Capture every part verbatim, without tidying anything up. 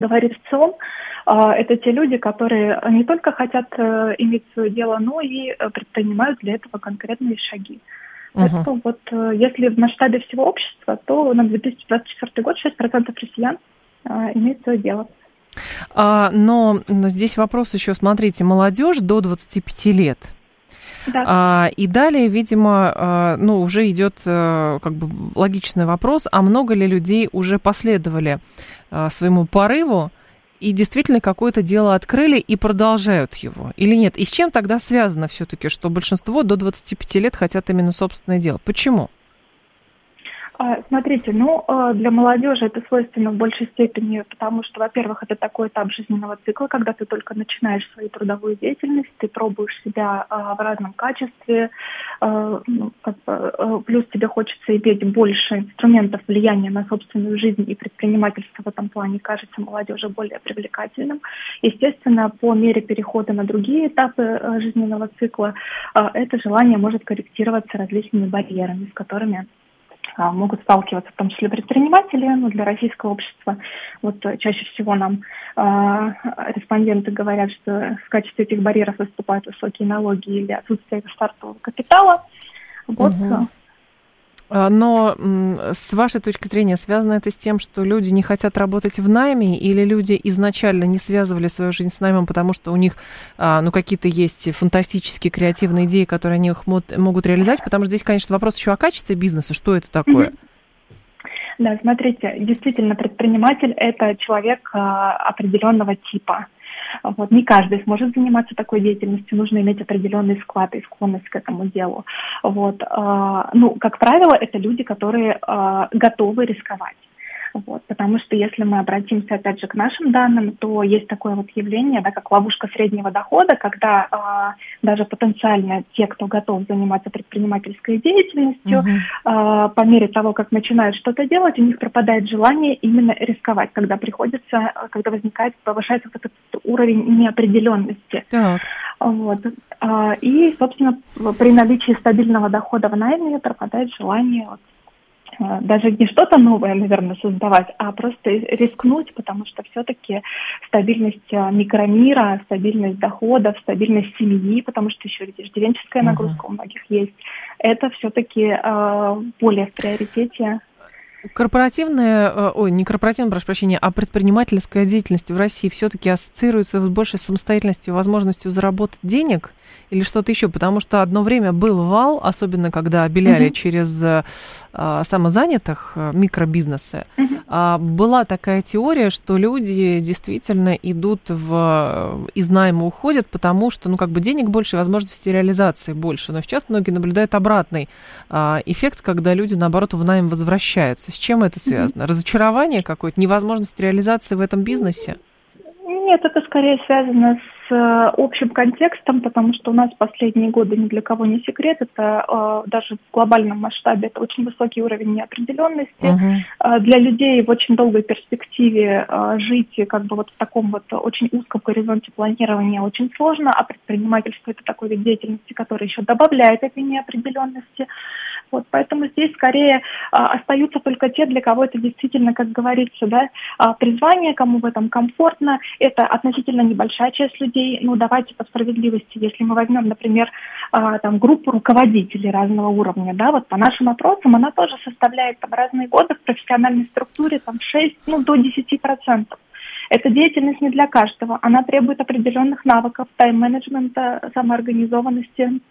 говорит ВЦИОМ, это те люди, которые не только хотят иметь свое дело, но и предпринимают для этого конкретные шаги. Uh-huh. Поэтому вот если в масштабе всего общества, то на две тысячи двадцать четвёртый год шесть процентов россиян имеют свое дело. А, но здесь вопрос еще, смотрите, молодежь до двадцати пяти лет. Да. А, и далее, видимо, а, ну, уже идет а, как бы логичный вопрос, а много ли людей уже последовали а, своему порыву и действительно какое-то дело открыли и продолжают его, или нет? И с чем тогда связано все-таки, что большинство до двадцати пяти лет хотят именно собственное дело? Почему? Смотрите, ну, для молодежи это свойственно в большей степени, потому что, во-первых, это такой этап жизненного цикла, когда ты только начинаешь свою трудовую деятельность, ты пробуешь себя в разном качестве, плюс тебе хочется иметь больше инструментов влияния на собственную жизнь, и предпринимательство в этом плане кажется молодежи более привлекательным. Естественно, по мере перехода на другие этапы жизненного цикла это желание может корректироваться различными барьерами, с которыми могут сталкиваться, в том числе предприниматели, но для российского общества. Вот чаще всего нам э, респонденты говорят, что в качестве этих барьеров выступают высокие налоги или отсутствие стартового капитала. Вот. Угу. Но с вашей точки зрения связано это с тем, что люди не хотят работать в найме, или люди изначально не связывали свою жизнь с наймом, потому что у них ну, какие-то есть фантастические креативные идеи, которые они могут реализовать? Потому что здесь, конечно, вопрос еще о качестве бизнеса. Что это такое? Да, смотрите, действительно, предприниматель – это человек определенного типа. Вот, не каждый сможет заниматься такой деятельностью, нужно иметь определенный склад и склонность к этому делу. Вот, э, ну, как правило, это люди, которые э, готовы рисковать. Вот, потому что если мы обратимся, опять же, к нашим данным, то есть такое вот явление, да, как ловушка среднего дохода, когда э, даже потенциально те, кто готов заниматься предпринимательской деятельностью, uh-huh. э, по мере того, как начинают что-то делать, у них пропадает желание именно рисковать, когда приходится, когда возникает, повышается вот этот уровень неопределенности. Uh-huh. Вот. Э, и, собственно, при наличии стабильного дохода в найме пропадает желание вот, даже не что-то новое, наверное, создавать, а просто рискнуть, потому что все-таки стабильность микромира, стабильность доходов, стабильность семьи, потому что еще иждивенческая нагрузка uh-huh. у многих есть, это все-таки э, более в приоритете. Корпоративная, ой, не корпоративная, прошу прощения, а предпринимательская деятельность в России все-таки ассоциируется с большей самостоятельностью, возможностью заработать денег или что-то еще? Потому что одно время был вал, особенно когда обеляли uh-huh. через а, самозанятых микробизнесы. Uh-huh. А, была такая теория, что люди действительно идут в, из найма уходят, потому что, ну, как бы денег больше, возможности реализации больше. Но сейчас многие наблюдают обратный а, эффект, когда люди, наоборот, в найм возвращаются. С чем это связано? Разочарование какое-то, невозможность реализации в этом бизнесе? Нет, это скорее связано с общим контекстом, потому что у нас последние годы ни для кого не секрет, это э, даже в глобальном масштабе это очень высокий уровень неопределенности. Uh-huh. Э, для людей в очень долгой перспективе э, жить как бы вот в таком вот очень узком горизонте планирования очень сложно, а предпринимательство это такой вид деятельности, который еще добавляет этой неопределенности. Вот, поэтому здесь скорее а, остаются только те, для кого это действительно, как говорится, да, а, призвание, кому в этом комфортно. Это относительно небольшая часть людей. Ну, давайте по справедливости, если мы возьмем, например, а, там, группу руководителей разного уровня, да, вот по нашим опросам она тоже составляет там разные годы в профессиональной структуре там шесть, ну, до десяти процентов. Эта деятельность не для каждого. Она требует определенных навыков, тайм-менеджмента, самоорганизованности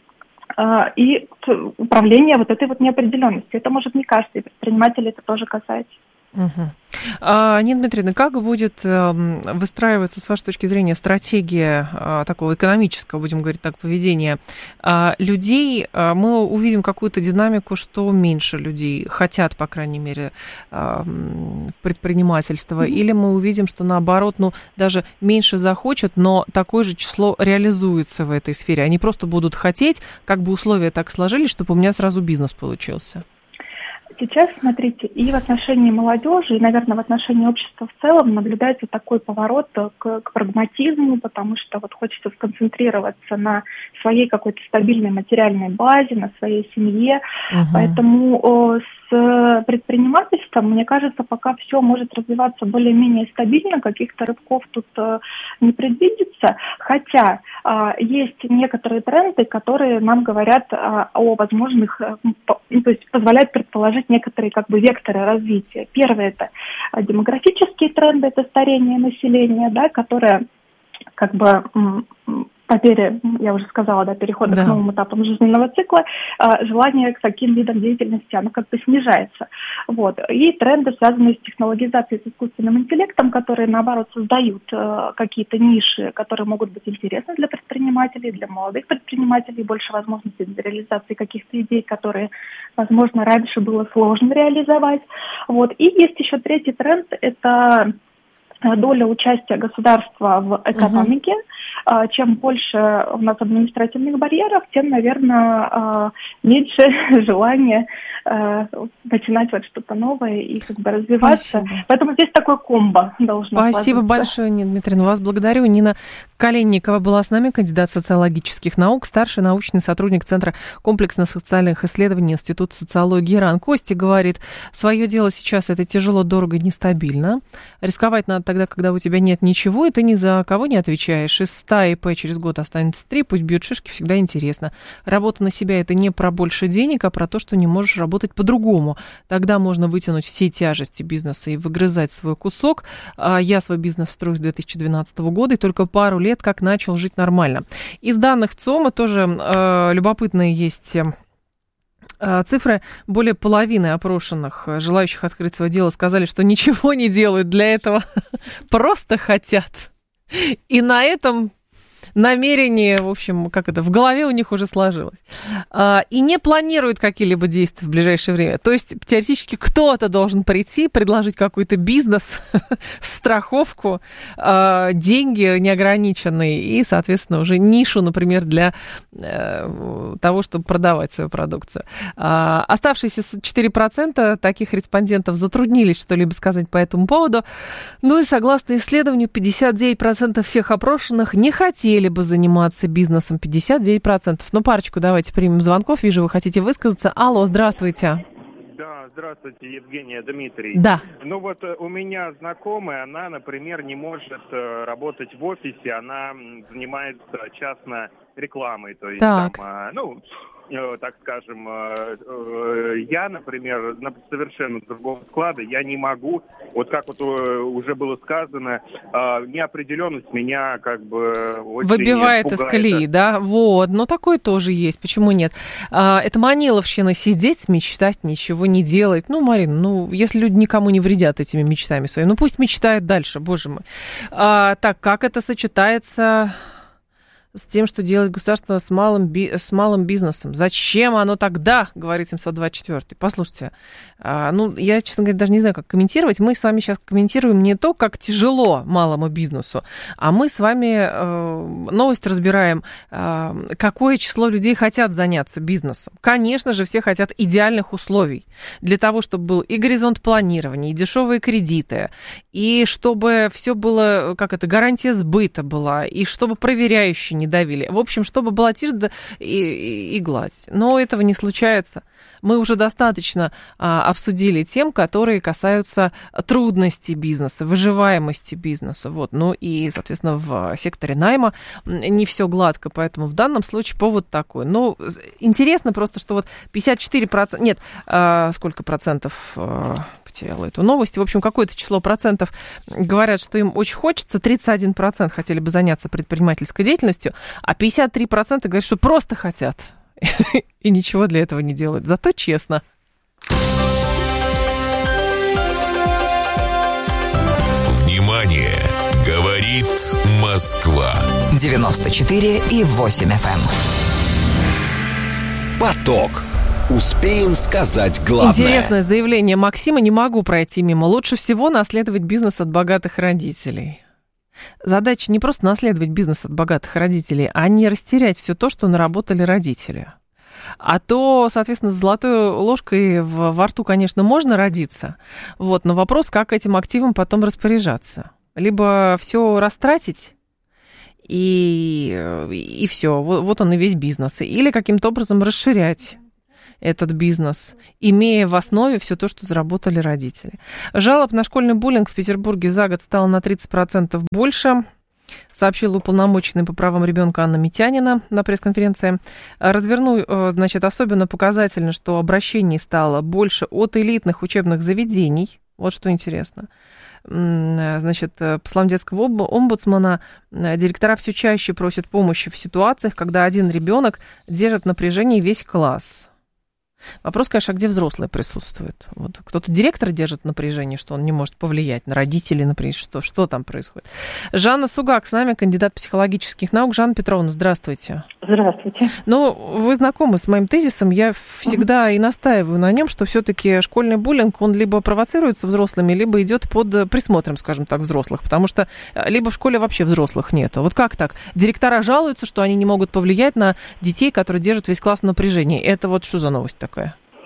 и управление вот этой вот неопределенностью. Это может не каждый предприниматель, это тоже касается. Угу. А, Нина Дмитриевна, как будет э, выстраиваться, с вашей точки зрения, стратегия э, такого экономического, будем говорить так, поведения э, людей? Э, мы увидим какую-то динамику, что меньше людей хотят, по крайней мере, э, предпринимательства, mm-hmm. или мы увидим, что наоборот, ну, даже меньше захочет, но такое же число реализуется в этой сфере. Они просто будут хотеть, как бы условия так сложились, чтобы у меня сразу бизнес получился. Сейчас, смотрите, и в отношении молодежи, и, наверное, в отношении общества в целом наблюдается такой поворот к, к прагматизму, потому что вот хочется сконцентрироваться на своей какой-то стабильной материальной базе, на своей семье. Uh-huh. Поэтому о, с предпринимательством, мне кажется, пока все может развиваться более-менее стабильно, каких-то рывков тут не предвидится, хотя есть некоторые тренды, которые нам говорят о возможных, ну, то есть позволяют предположить некоторые как бы векторы развития. Первое – это демографические тренды, это старение населения, да, которое как бы по мере, я уже сказала, да, перехода да. к новым этапам жизненного цикла, желание к таким видам деятельности, оно как бы снижается. Вот. И тренды, связанные с технологизацией, с искусственным интеллектом, которые, наоборот, создают какие-то ниши, которые могут быть интересны для предпринимателей, для молодых предпринимателей, больше возможностей для реализации каких-то идей, которые, возможно, раньше было сложно реализовать. Вот. И есть еще третий тренд – это доля участия государства в экономике. Uh-huh. Чем больше у нас административных барьеров, тем, наверное, меньше желания начинать вот что-то новое и как бы развиваться. Спасибо. Поэтому здесь такое комбо должно быть. Спасибо большое, Нина Дмитриевна. Вас благодарю. Нина Коленникова была с нами, кандидат социологических наук, старший научный сотрудник Центра комплексных социальных исследований Института социологии РАН. Костя говорит, свое дело сейчас это тяжело, дорого, нестабильно. Рисковать надо тогда, когда у тебя нет ничего, и ты ни за кого не отвечаешь. Из ста ИП через год останется три, пусть бьют шишки, всегда интересно. Работа на себя – это не про больше денег, а про то, что не можешь работать по-другому. Тогда можно вытянуть все тяжести бизнеса и выгрызать свой кусок. Я свой бизнес строю с две тысячи двенадцатого года, и только пару лет как начал жить нормально. Из данных ЦИОМа тоже э, любопытные есть э, цифры. Более половины опрошенных, желающих открыть свое дело, сказали, что ничего не делают для этого, просто хотят. И на этом намерение, в общем, как это, в голове у них уже сложилось. И не планируют какие-либо действия в ближайшее время. То есть, теоретически, кто-то должен прийти, предложить какой-то бизнес, страховку, деньги неограниченные и, соответственно, уже нишу, например, для того, чтобы продавать свою продукцию. Оставшиеся четыре процента таких респондентов затруднились что-либо сказать по этому поводу. Ну и, согласно исследованию, пятьдесят девять процентов всех опрошенных не хотели бы заниматься бизнесом, пятьдесят девять процентов. Ну, парочку давайте примем звонков. Вижу, вы хотите высказаться. Алло, здравствуйте. Да, здравствуйте, Евгения, Дмитрий. Да. Ну вот у меня знакомая, она, например, не может работать в офисе, она занимается частно рекламой. То есть, так. Там, ну, так скажем, я, например, совершенно другого склада, я не могу, вот как вот уже было сказано, неопределенность меня как бы очень выбивает пугает. Из колеи, да? Вот, ну такое тоже есть, почему нет? Это маниловщина, сидеть, мечтать, ничего не делать. Ну, Марина, ну, если люди никому не вредят этими мечтами своими, ну пусть мечтают дальше, боже мой. А, так, как это сочетается с тем, что делает государство с малым, би- с малым бизнесом? Зачем оно тогда, говорит семьсот двадцать четыре? Послушайте, а, ну, я, честно говоря, даже не знаю, как комментировать. Мы с вами сейчас комментируем не то, как тяжело малому бизнесу, а мы с вами э, новость разбираем, э, какое число людей хотят заняться бизнесом. Конечно же, все хотят идеальных условий для того, чтобы был и горизонт планирования, и дешевые кредиты, и чтобы все было, как это, гарантия сбыта была, и чтобы проверяющие не давили. В общем, чтобы была тишь да и, и, и гладь. Но этого не случается. Мы уже достаточно а, обсудили тем, которые касаются трудностей бизнеса, выживаемости бизнеса. Вот. Ну и, соответственно, в секторе найма не все гладко, поэтому в данном случае повод такой. Но интересно просто, что вот пятьдесят четыре процента, нет, а, сколько процентов... А, потеряла эту новость. В общем, какое-то число процентов говорят, что им очень хочется, тридцать один процент хотели бы заняться предпринимательской деятельностью, а пятьдесят три процента говорят, что просто хотят и ничего для этого не делают. Зато честно. Внимание! Говорит Москва. девяносто четыре и восемь эф эм. Поток. Успеем сказать главное. Интересное заявление Максима. Не могу пройти мимо. Лучше всего наследовать бизнес от богатых родителей. Задача не просто наследовать бизнес от богатых родителей, а не растерять все то, что наработали родители. А то, соответственно, с золотой ложкой в, во рту, конечно, можно родиться. Вот, но вопрос, как этим активом потом распоряжаться. Либо все растратить, и, и все. Вот, вот он и весь бизнес. Или каким-то образом расширять. этот бизнес, имея в основе все то, что заработали родители. Жалоб на школьный буллинг в Петербурге за год стало на тридцать процентов больше, сообщила уполномоченный по правам ребенка Анна Митянина на пресс-конференции. Разверну, значит, особенно показательно, что обращений стало больше от элитных учебных заведений. Вот что интересно. Значит, по словам детского омбудсмана, директора все чаще просят помощи в ситуациях, когда один ребенок держит в напряжении весь класс. Вопрос, конечно, а где взрослые присутствуют? Вот кто-то директор держит напряжение, что он не может повлиять на родителей, например, что, что там происходит. Жанна Сугак с нами, кандидат психологических наук. Жанна Петровна, здравствуйте. Здравствуйте. Ну, вы знакомы с моим тезисом, я всегда и настаиваю на нем, что все-таки школьный буллинг, он либо провоцируется взрослыми, либо идет под присмотром, скажем так, взрослых, потому что либо в школе вообще взрослых нет. Вот как так? Директора жалуются, что они не могут повлиять на детей, которые держат весь класс в напряжении. Это вот что за новость такая?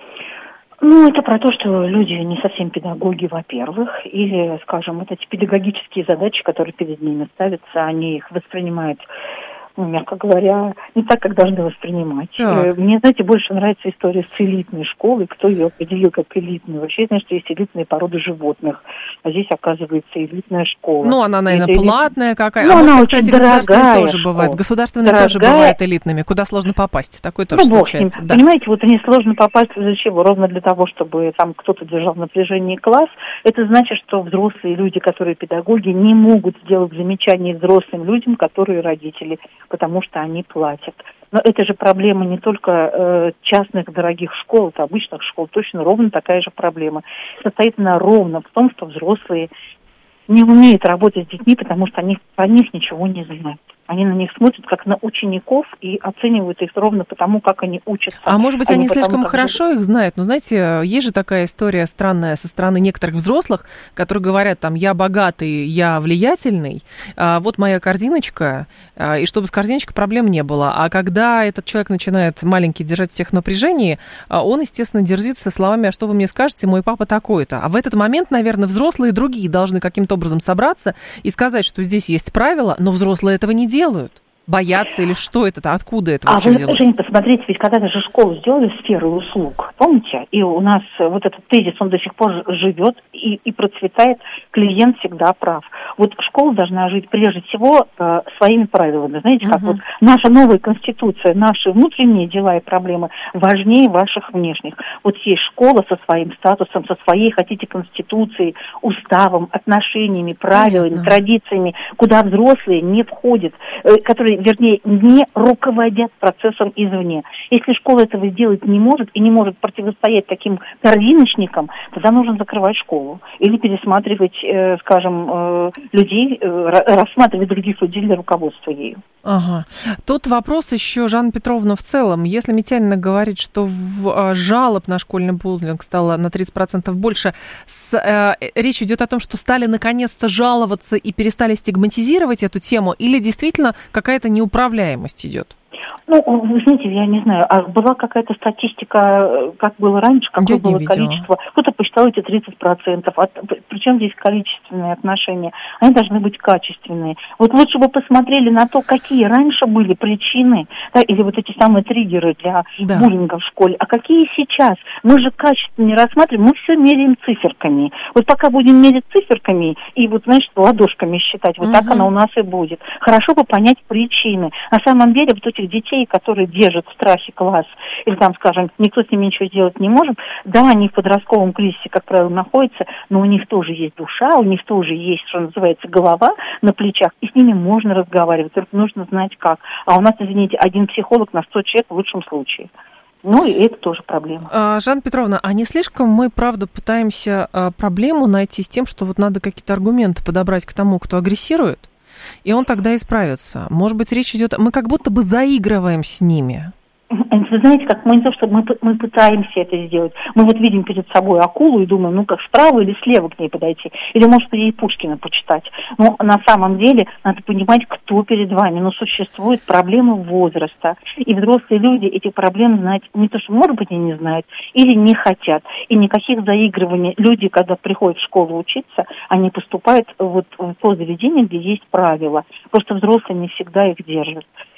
Ну, это про то, что люди не совсем педагоги, во-первых, или, скажем, вот эти педагогические задачи, которые перед ними ставятся, они их воспринимают, ну, мягко говоря, не так, как должны воспринимать. Так. Мне, знаете, больше нравится история с элитной школой, кто ее определил как элитную. Вообще, я знаю, что есть элитные породы животных, а здесь, оказывается, элитная школа. Ну, она, наверное, это платная элит... какая. Ну, а она может, очень кстати, дорогая государственная тоже школа. бывает. Государственные дорогая... тоже бывают элитными, куда сложно попасть. Такое тоже ну, случается. Да. Понимаете, вот они сложно попасть из-за чего? Ровно для того, чтобы там кто-то держал в напряжении класс. Это значит, что взрослые люди, которые педагоги, не могут сделать замечания взрослым людям, которые родители, потому что они платят. Но это же проблема не только э, частных дорогих школ, это обычных школ, точно ровно такая же проблема. Состоит она ровно в том, что взрослые не умеют работать с детьми, потому что они про них ничего не знают. Они на них смотрят как на учеников и оценивают их ровно потому, как они учатся. А может быть, а они потому, слишком как хорошо будут... их знают? Но, знаете, есть же такая история странная со стороны некоторых взрослых, которые говорят, там, я богатый, я влиятельный, а вот моя корзиночка, и чтобы с корзиночкой проблем не было. А когда этот человек начинает маленький держать всех в напряжении, он, естественно, дерзится словами, а что вы мне скажете, мой папа такой-то. А в этот момент, наверное, взрослые другие должны каким-то образом собраться и сказать, что здесь есть правила, но взрослые этого не делают. делают? Боятся или что это? Откуда это вообще делается? А вы, Женя, посмотрите, ведь когда-то же школу сделали сферой услуг, помните? И у нас вот этот тезис, он до сих пор живет и, и процветает, клиент всегда прав. Вот школа должна жить прежде всего э, своими правилами. Знаете, как uh-huh. вот наша новая конституция, наши внутренние дела и проблемы важнее ваших внешних. Вот есть школа со своим статусом, со своей, хотите, конституцией, уставом, отношениями, правилами, uh-huh. традициями, куда взрослые не входят, э, которые вернее, не руководят процессом извне. Если школа этого сделать не может и не может противостоять таким корзиночникам, тогда нужно закрывать школу или пересматривать, э, скажем, э, людей, э, рассматривать других людей для руководства ею. Ага. Тут вопрос еще, Жанна Петровна, в целом. Если Митянина говорит, что в, жалоб на школьный буллинг стало на тридцать процентов больше, с, э, речь идет о том, что стали наконец-то жаловаться и перестали стигматизировать эту тему, или действительно какая-то неуправляемость идет? Ну, вы знаете, я не знаю, а была какая-то статистика, как было раньше, какое я было количество? Кто-то посчитал эти тридцать процентов. От, причем здесь количественные отношения? Они должны быть качественные. Вот лучше бы посмотрели на то, какие раньше были причины, да, или вот эти самые триггеры для да. буллинга в школе, а какие сейчас. Мы же качественно не рассматриваем, мы все меряем циферками. Вот пока будем мерить циферками и вот, знаешь, ладошками считать, вот угу. так оно у нас и будет. Хорошо бы понять причины. На самом деле, вот этих детей, которые держат в страхе класс, или там, скажем, никто с ними ничего сделать не может, да, они в подростковом кризисе, как правило, находятся, но у них тоже есть душа, у них тоже есть, что называется, голова на плечах, и с ними можно разговаривать, только нужно знать как. А у нас, извините, один психолог на сто человек в лучшем случае. Ну, и это тоже проблема. А, Жанна Петровна, а не слишком мы, правда, пытаемся а, проблему найти с тем, что вот надо какие-то аргументы подобрать к тому, кто агрессирует, и он тогда исправится? Может быть, речь идет... Мы как будто бы заигрываем с ними. Вы знаете, как мы не то, что мы, мы пытаемся это сделать. Мы вот видим перед собой акулу и думаем, ну как справа или слева к ней подойти. Или, может, ей Пушкина почитать. Но на самом деле надо понимать, кто перед вами. Но существуют проблемы возраста. И взрослые люди эти проблемы знать не то, что, может быть, они не знают, или не хотят. И никаких заигрываний. Люди, когда приходят в школу учиться, они поступают вот в то заведение, где есть правила. Просто взрослые не всегда их держат.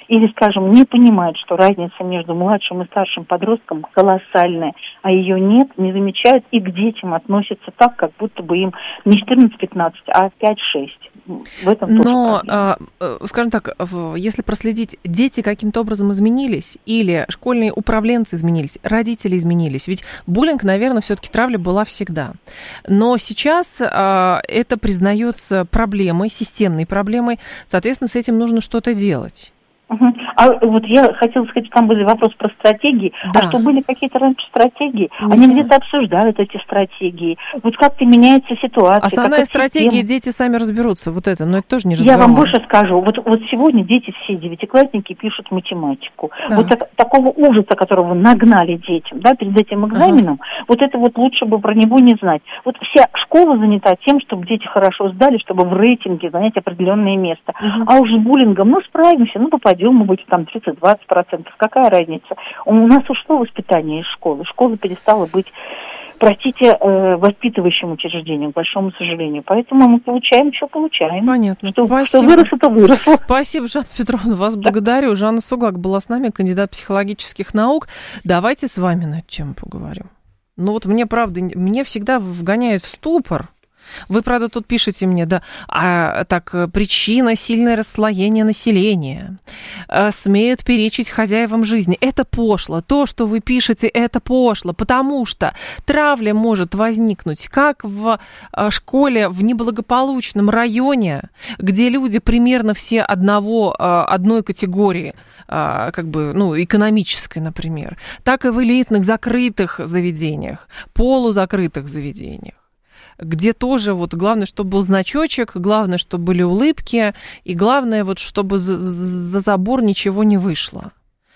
или, скажем, не понимают, что разница между младшим и старшим подростком колоссальная, а ее нет, не замечают и к детям относятся так, как будто бы им не четырнадцать-пятнадцать, а пять-шесть. В этом тоже Но, проблема. скажем так, если проследить, дети каким-то образом изменились, или школьные управленцы изменились, родители изменились, ведь буллинг, наверное, все-таки травля была всегда. Но сейчас это признается проблемой, системной проблемой, соответственно, с этим нужно что-то делать. Угу. А вот я хотела сказать, там были вопросы про стратегии. Да. А что были какие-то раньше стратегии? Угу. Они где-то обсуждают эти стратегии. Вот как-то меняется ситуация. Основная стратегия, система. Дети сами разберутся. Вот это, но это тоже не разговор. Я вам больше скажу. Вот, вот сегодня дети, все девятиклассники, пишут математику. Да. Вот так, такого ужаса, которого нагнали детям, да, перед этим экзаменом, ага. вот это вот лучше бы про него не знать. Вот вся школа занята тем, чтобы дети хорошо сдали, чтобы в рейтинге занять определенное место. Угу. А уже буллингом, ну, справимся, ну, попадем. Мы будем там тридцать-двадцать процентов. Какая разница? У нас ушло воспитание из школы. Школа перестала быть, простите, воспитывающим учреждением, к большому сожалению. Поэтому мы получаем, что получаем. Понятно. Что, Спасибо. Что выросло, то выросло. Спасибо, Жанна Петровна, вас да. благодарю. Жанна Сугак была с нами, кандидат психологических наук. Давайте с вами на эту тему поговорим. Ну вот мне, правда, мне всегда вгоняет в ступор. Вы, правда, тут пишете мне, да, а так, причина сильное расслоение населения, а, смеют перечить хозяевам жизни. Это пошло. То, что вы пишете, это пошло, потому что травля может возникнуть как в а, школе в неблагополучном районе, где люди примерно все одного, а, одной категории, а, как бы, ну, экономической, например, так и в элитных закрытых заведениях, полузакрытых заведениях, где тоже вот главное, чтобы был значочек, главное, чтобы были улыбки, и главное, вот, чтобы за, за забор ничего не вышло.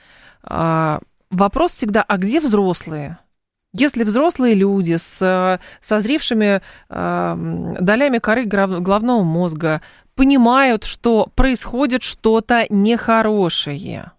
А, вопрос всегда, а где взрослые? Если взрослые люди с созревшими а, долями коры головного мозга понимают, что происходит что-то нехорошее,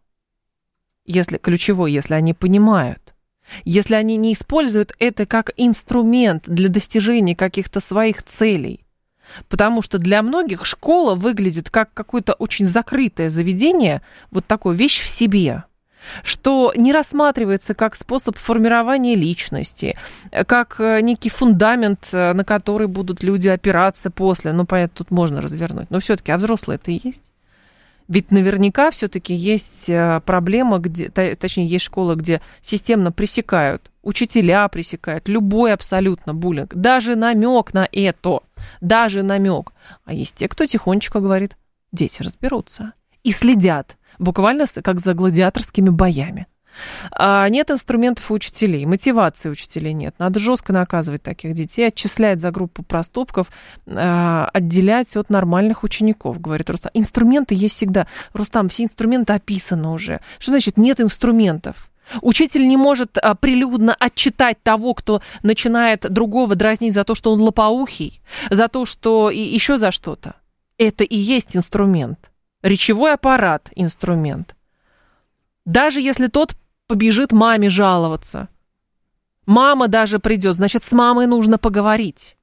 если ключевое, если они понимают, если они не используют это как инструмент для достижения каких-то своих целей. Потому что для многих школа выглядит как какое-то очень закрытое заведение, вот такая вещь в себе, что не рассматривается как способ формирования личности, как некий фундамент, на который будут люди опираться после. Ну, понятно, тут можно развернуть. Но все-таки, а взрослые это и есть? Ведь наверняка все-таки есть проблема, где, точнее, есть школа, где системно пресекают, учителя пресекают любой абсолютно буллинг, даже намек на это, даже намек. А есть те, кто тихонечко говорит, дети разберутся и следят, буквально как за гладиаторскими боями. А нет инструментов у учителей, мотивации учителей нет. Надо жестко наказывать таких детей, отчислять за группу проступков, отделять от нормальных учеников, говорит Рустам. Инструменты есть всегда. Рустам, все инструменты описаны уже. Что значит нет инструментов? Учитель не может прилюдно отчитать того, кто начинает другого дразнить за то, что он лопоухий, за то, что и еще за что-то. Это и есть инструмент. Речевой аппарат – инструмент. Даже если тот побежит маме жаловаться. Мама даже придет, значит, с мамой нужно поговорить.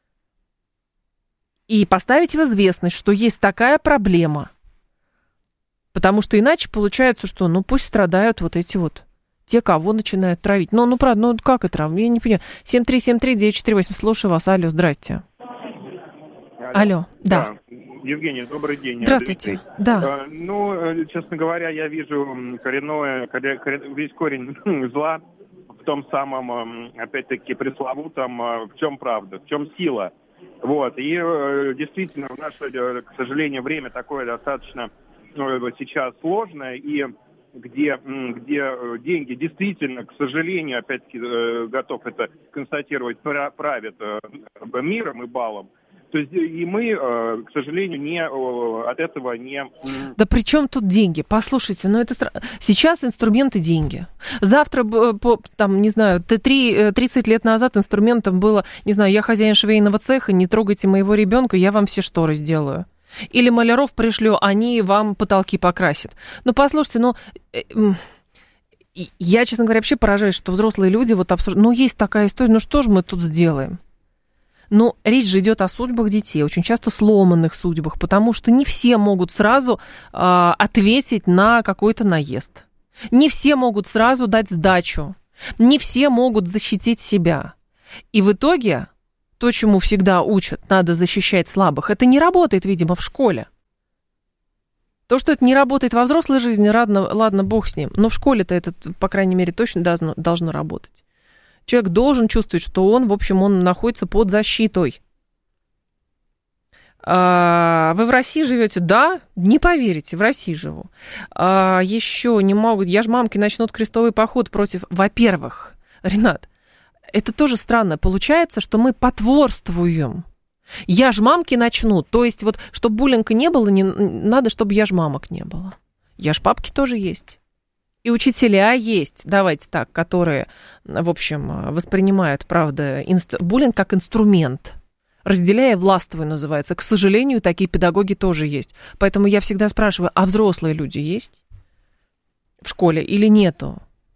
И поставить в известность, что есть такая проблема. Потому что иначе получается, что, ну, пусть страдают вот эти вот, те, кого начинают травить. Ну, ну, правда, ну, как это, я не понимаю. семь три семь три девять четыре восемь, слушаю вас. Алло, здрасте. Алло, Алло да. да. Евгений, добрый день. Здравствуйте. Да. Ну, честно говоря, я вижу коренное, весь корень зла в том самом, опять-таки, пресловутом, в чем правда, в чем сила. Вот. И действительно, в наше, к сожалению, время такое достаточно сейчас сложное, и где, где деньги действительно, к сожалению, опять-таки, готов это констатировать, правят миром и балом. То есть и мы, к сожалению, не, от этого не... Да при чем тут деньги? Послушайте, ну это... Сейчас инструменты деньги. Завтра, там, не знаю, тридцать лет назад инструментом было, не знаю, я хозяин швейного цеха, не трогайте моего ребенка, я вам все шторы сделаю. Или маляров пришлю, они вам потолки покрасят. Ну, послушайте, ну... Я, честно говоря, вообще поражаюсь, что взрослые люди вот обсуждают... Ну, есть такая история, ну что же мы тут сделаем? Но речь же идет о судьбах детей, очень часто сломанных судьбах, потому что не все могут сразу э, ответить на какой-то наезд. Не все могут сразу дать сдачу. Не все могут защитить себя. И в итоге то, чему всегда учат, надо защищать слабых, это не работает, видимо, в школе. То, что это не работает во взрослой жизни, ладно, ладно, бог с ним. Но в школе-то это, по крайней мере, точно должно, должно работать. Человек должен чувствовать, что он, в общем, он находится под защитой. А, вы в России живете? Да, не поверите, в России живу. А, еще не могут, я ж мамки начнут крестовый поход против... Во-первых, Ренат, это тоже странно. Получается, что мы потворствуем. Я ж мамки начну. То есть вот, чтобы буллинга не было, не надо, чтобы я ж мамок не было. Я ж папки тоже есть. И учителя есть, давайте так, которые, в общем, воспринимают, правда, инст... буллинг как инструмент. Разделяя властвуй называется. К сожалению, такие педагоги тоже есть. Поэтому я всегда спрашиваю, а взрослые люди есть в школе или нету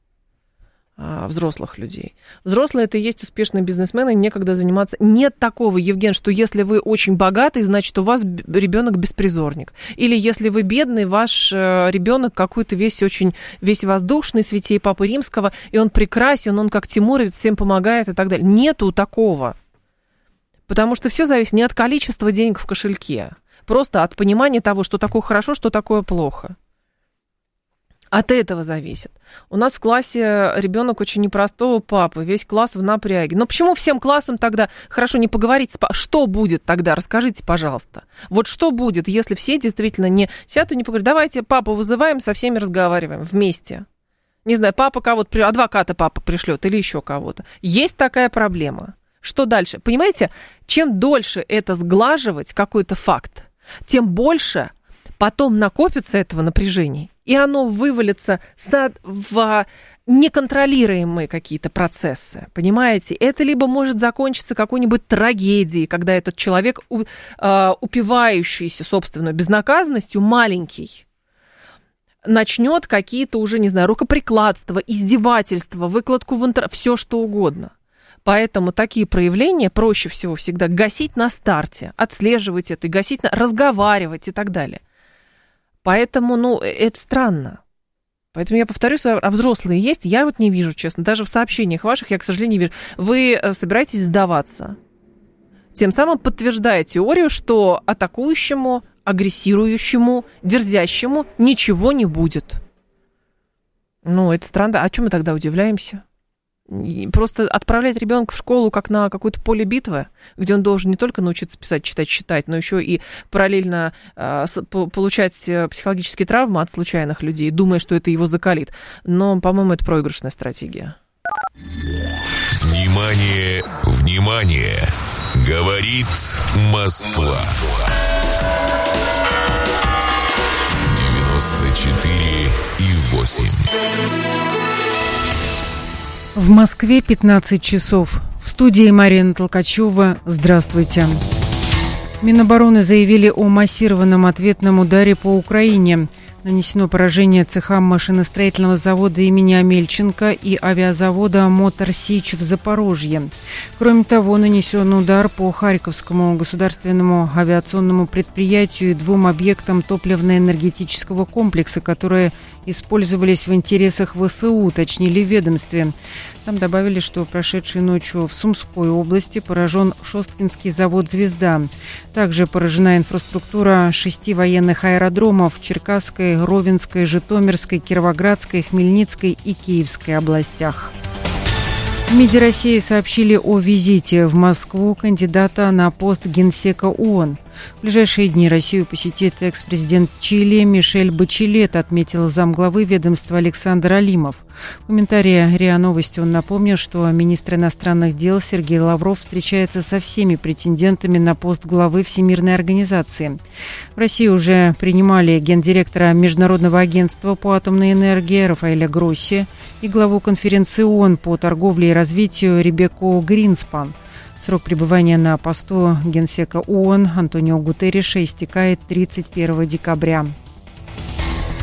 а, взрослых людей? Взрослые — это и есть успешные бизнесмены, некогда заниматься. Нет такого, Евген, что если вы очень богатый, значит, у вас ребенок беспризорник. Или если вы бедный, ваш ребенок какой-то весь очень, весь воздушный, святей Папы Римского, и он прекрасен, он как Тимуровец, всем помогает и так далее. Нету такого. Потому что все зависит не от количества денег в кошельке, просто от понимания того, что такое хорошо, что такое плохо. От этого зависит. У нас в классе ребенок очень непростого папы, весь класс в напряге. Но почему всем классам тогда хорошо не поговорить? С... Что будет тогда? Расскажите, пожалуйста. Вот что будет, если все действительно не сядут и не поговорят? Давайте папу вызываем, со всеми разговариваем вместе. Не знаю, папа кого-то, адвоката папа пришлет или еще кого-то. Есть такая проблема. Что дальше? Понимаете, чем дольше это сглаживать, какой-то факт, тем больше потом накопится этого напряжения, и оно вывалится в неконтролируемые какие-то процессы, понимаете? Это либо может закончиться какой-нибудь трагедией, когда этот человек, упивающийся собственной безнаказанностью, маленький, начнет какие-то уже, не знаю, рукоприкладства, издевательства, выкладку в интернет, все что угодно. Поэтому такие проявления проще всего всегда гасить на старте, отслеживать это, гасить, на... разговаривать и так далее. Поэтому, ну, это странно. Поэтому я повторюсь, а взрослые есть, я вот не вижу, честно. Даже в сообщениях ваших я, к сожалению, не вижу. Вы собираетесь сдаваться. Тем самым подтверждая теорию, что атакующему, агрессирующему, дерзящему ничего не будет. Ну, это странно. А чем мы тогда удивляемся? Просто отправлять ребенка в школу как на какое-то поле битвы, где он должен не только научиться писать, читать, считать, но еще и параллельно э, получать психологические травмы от случайных людей, думая, что это его закалит. Но, по-моему, это проигрышная стратегия. Внимание, внимание! Говорит Москва. девяносто четыре и восемь. В Москве пятнадцать часов. В студии Марина Толкачева. Здравствуйте. Минобороны заявили о массированном ответном ударе по Украине. Нанесено поражение цехам машиностроительного завода имени Амельченко и авиазавода «Мотор Сич» в Запорожье. Кроме того, нанесен удар по Харьковскому государственному авиационному предприятию и двум объектам топливно-энергетического комплекса, которые использовались в интересах ВСУ, уточнили в ведомстве. Там добавили, что прошедшей ночью в Сумской области поражен Шосткинский завод «Звезда». Также поражена инфраструктура шести военных аэродромов в Черкасской, Ровенской, Житомирской, Кировоградской, Хмельницкой и Киевской областях. В МИДе России сообщили о визите в Москву кандидата на пост генсека ООН. В ближайшие дни Россию посетит экс-президент Чили Мишель Бачелет, отметил замглавы ведомства Александр Алимов. В комментарии РИА Новости он напомнил, что министр иностранных дел Сергей Лавров встречается со всеми претендентами на пост главы Всемирной организации. В России уже принимали гендиректора Международного агентства по атомной энергии Рафаэля Гросси и главу конференции ООН по торговле и развитию Ребекку Гринспан. Срок пребывания на посту генсека ООН Антонио Гутерриша истекает тридцать первого декабря.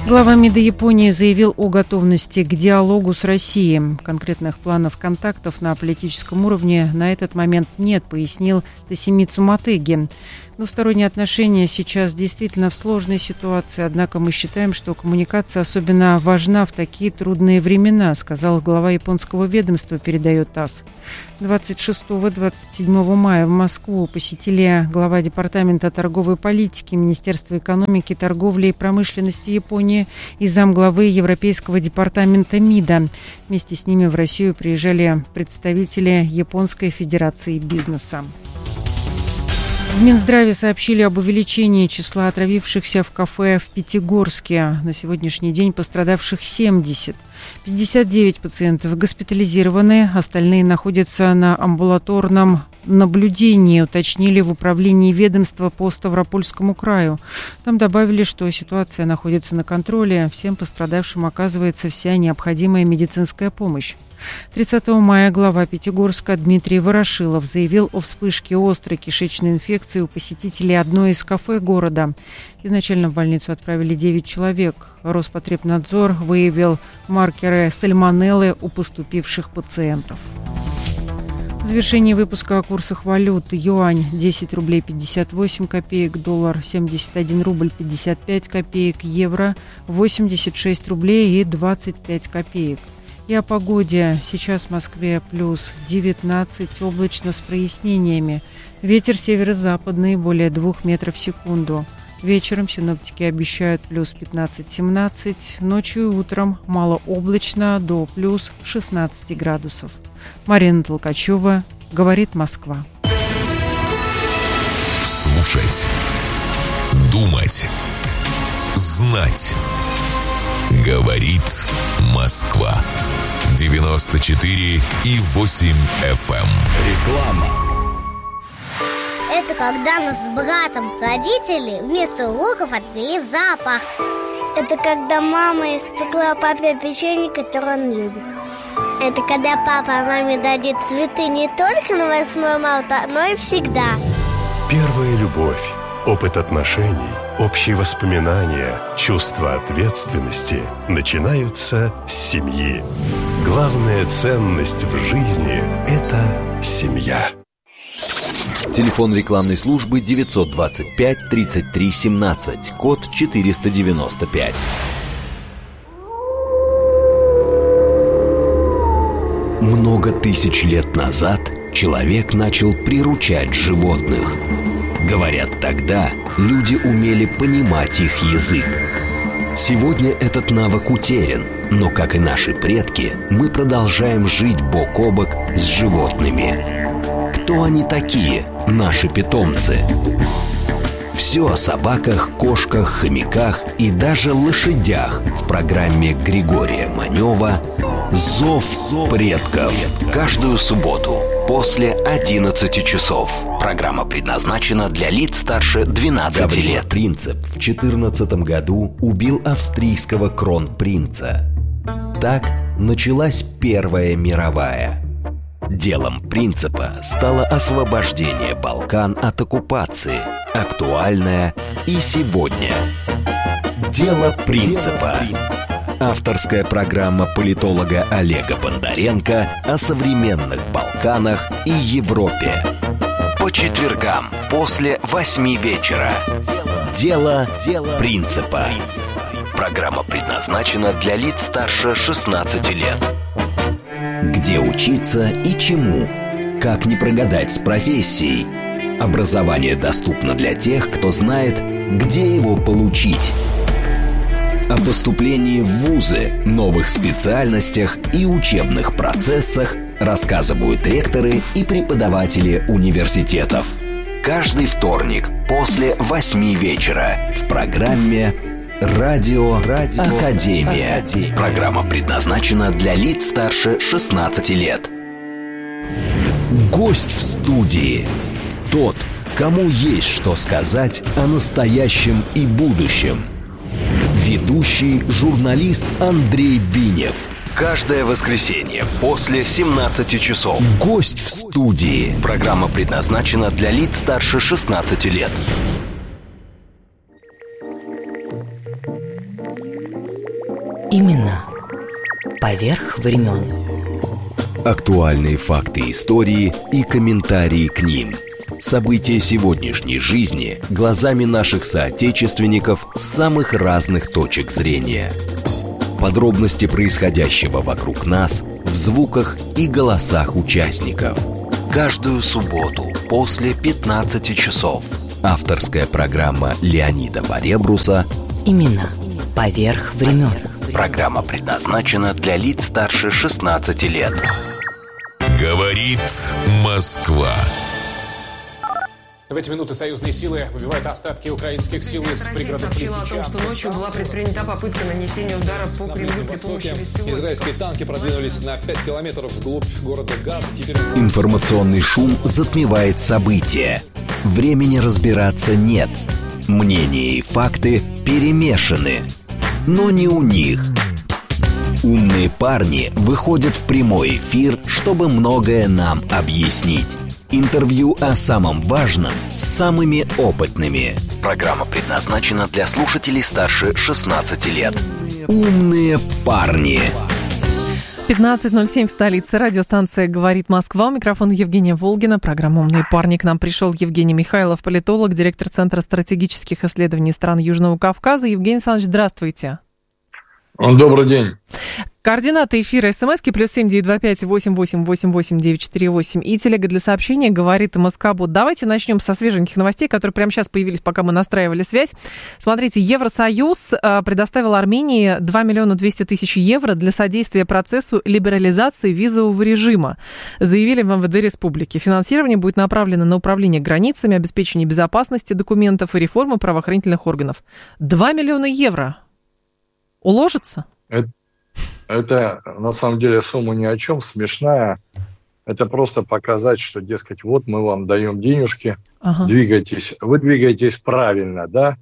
Глава МИДа Японии заявил о готовности к диалогу с Россией. Конкретных планов контактов на политическом уровне на этот момент нет, пояснил Тосимицу Мотеги. Двусторонние отношения сейчас действительно в сложной ситуации, однако мы считаем, что коммуникация особенно важна в такие трудные времена, сказал глава японского ведомства, передает ТАСС. двадцать шестого — двадцать седьмого мая в Москву посетили глава Департамента торговой политики Министерства экономики, торговли и промышленности Японии и замглавы Европейского департамента МИДа. Вместе с ними в Россию приезжали представители Японской Федерации бизнеса. В Минздраве сообщили об увеличении числа отравившихся в кафе в Пятигорске. На сегодняшний день пострадавших семьдесят. пятьдесят девять пациентов госпитализированы, остальные находятся на амбулаторном наблюдении, уточнили в управлении ведомства по Ставропольскому краю. Там добавили, что ситуация находится на контроле, всем пострадавшим оказывается вся необходимая медицинская помощь. тридцатого мая глава Пятигорска Дмитрий Ворошилов заявил о вспышке острой кишечной инфекции у посетителей одной из кафе города. Изначально в больницу отправили девять человек. Роспотребнадзор выявил маркеры сальмонеллы у поступивших пациентов. В завершении выпуска о курсах валют. Юань десять рублей пятьдесят восемь копеек, доллар семьдесят один рубль пятьдесят пять копеек, евро восемьдесят шесть рублей и двадцать пять копеек. И о погоде. Сейчас в Москве плюс девятнадцать, облачно с прояснениями. Ветер северо-западный более двух метров в секунду. Вечером синоптики обещают плюс пятнадцать-семнадцать, ночью и утром малооблачно до плюс шестнадцать градусов. Марина Толкачева, говорит Москва. Слушать, думать, знать. Говорит Москва. девяносто четыре и восемь эф эм. Реклама. Это когда нас с братом родители вместо уроков отвели в зоопарк. Это когда мама испекла папе печенье, которое он любит. Это когда папа маме дарит цветы не только на восьмое марта, но и всегда. Первая любовь, опыт отношений, общие воспоминания, чувство ответственности начинаются с семьи. Главная ценность в жизни – это семья. Телефон рекламной службы девятьсот двадцать пять тридцать три семнадцать, код четыреста девяносто пять. Много тысяч лет назад человек начал приручать животных. Говорят, тогда люди умели понимать их язык. Сегодня этот навык утерян, но, как и наши предки, мы продолжаем жить бок о бок с животными. Кто они такие, наши питомцы? Все о собаках, кошках, хомяках и даже лошадях в программе Григория Манева «Зов предков». Каждую субботу после одиннадцати часов. Программа предназначена для лиц старше двенадцати лет. Принцип в четырнадцатом году убил австрийского кронпринца. Так началась Первая мировая. Делом Принципа стало освобождение Балкан от оккупации, актуальное и сегодня. Дело Принципа. Авторская программа политолога Олега Бондаренко о современных Балканах и Европе. По четвергам после восьми вечера. Дело Принципа. Программа предназначена для лиц старше шестнадцати лет. Где учиться и чему? Как не прогадать с профессией? Образование доступно для тех, кто знает, где его получить. О поступлении в вузы, новых специальностях и учебных процессах рассказывают ректоры и преподаватели университетов. Каждый вторник после восьми вечера в программе «Радио, Радио Академия». Академия. Программа предназначена для лиц старше шестнадцати лет. Гость в студии. Тот, кому есть что сказать о настоящем и будущем. Ведущий журналист Андрей Бинев. Каждое воскресенье после семнадцати часов. Гость в студии. Программа предназначена для лиц старше шестнадцати лет. Имена поверх времен. Актуальные факты истории и комментарии к ним. События сегодняшней жизни глазами наших соотечественников с самых разных точек зрения. Подробности происходящего вокруг нас в звуках и голосах участников. Каждую субботу после пятнадцати часов. Авторская программа Леонида Баребруса «Имена поверх времен». Программа предназначена для лиц старше шестнадцати лет. Говорит Москва. В эти минуты союзные силы выбивают остатки украинских сил из пригородов Лисичанска. О том, что ночью была предпринята попытка нанесения удара по Кремлю при помощи беспилотников. Израильские танки продвинулись на пять километров вглубь города Газа. Теперь... Информационный шум затмевает события. Времени разбираться нет. Мнения и факты перемешаны. Но не у них. Умные парни выходят в прямой эфир, чтобы многое нам объяснить. Интервью о самом важном с самыми опытными. Программа предназначена для слушателей старше шестнадцати лет. Умные парни. пятнадцать ноль семь в столице. Радиостанция «Говорит Москва». У микрофона Евгения Волгина. Программа «Умные парни». К нам пришел Евгений Михайлов, политолог, директор Центра стратегических исследований стран Южного Кавказа. Евгений Александрович, здравствуйте. Добрый день. Координаты эфира СМСки плюс семь девять два пять восемь восемь восемь восемь девять четыре восемь и телега для сообщения «Говорит Москобот». Давайте начнем со свеженьких новостей, которые прямо сейчас появились, пока мы настраивали связь. Смотрите, Евросоюз предоставил Армении два миллиона двести тысяч евро для содействия процессу либерализации визового режима, заявили в эм вэ дэ республики. Финансирование будет направлено на управление границами, обеспечение безопасности документов и реформу правоохранительных органов. два миллиона евро. Уложится? Это, это на самом деле сумма ни о чем, смешная. Это просто показать, что, дескать, вот мы вам даем денежки, ага. двигайтесь, вы двигаетесь правильно, да,